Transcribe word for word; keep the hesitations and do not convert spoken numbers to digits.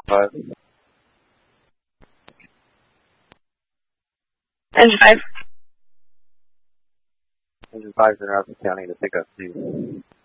five. Engine five. Engine five is interrupting counting to pick up two.